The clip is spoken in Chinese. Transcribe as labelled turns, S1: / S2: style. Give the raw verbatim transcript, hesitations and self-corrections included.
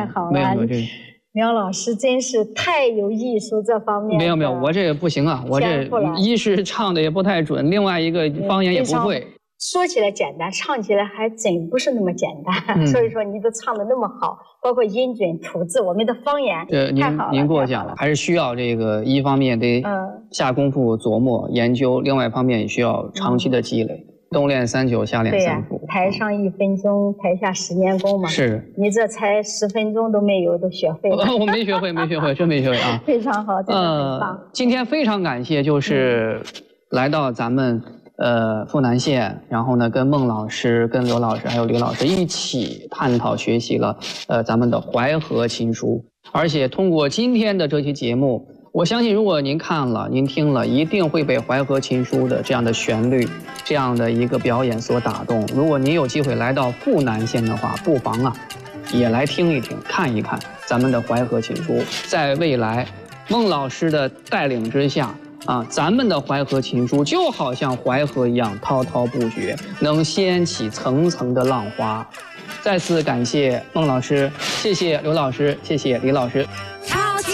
S1: 好啊！
S2: 没有没有这个。
S1: 苗老师真是太有艺术这方面。
S2: 没有没有，我这个不行啊，我这一是唱的也不太准，另外一个方言也不会。
S1: 说起来简单，唱起来还真不是那么简单。嗯、所以说你都唱的那么好，包括音准、吐字，我们的方言太好了。
S2: 您您给我讲了，还是需要这个一方面得下功夫琢磨研究，另外一方面也需要长期的积累。嗯冬练三九，夏练三伏。
S1: 对呀、啊，台上一分钟，台下十年功嘛。
S2: 是。
S1: 你这才十分钟都没有，都学会了。
S2: 我没学会，没学会，真没学会啊。
S1: 非常好，真的很棒。
S2: 呃，今天非常感谢，就是来到咱们呃富南县，然后呢跟孟老师、跟刘老师还有李老师一起探讨学习了呃咱们的淮河琴书，而且通过今天的这期节目。我相信，如果您看了、您听了，一定会被淮河琴书的这样的旋律、这样的一个表演所打动。如果您有机会来到富南县的话，不妨啊，也来听一听、看一看咱们的淮河琴书。在未来，孟老师的带领之下，啊，咱们的淮河琴书就好像淮河一样滔滔不绝，能掀起层层的浪花。再次感谢孟老师，谢谢刘老师，谢谢李老师。